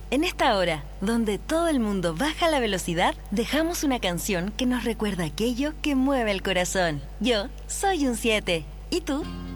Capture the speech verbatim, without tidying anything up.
En esta hora, donde todo el mundo baja la velocidad, dejamos una canción que nos recuerda aquello que mueve el corazón. Yo soy un siete. ¿Y tú?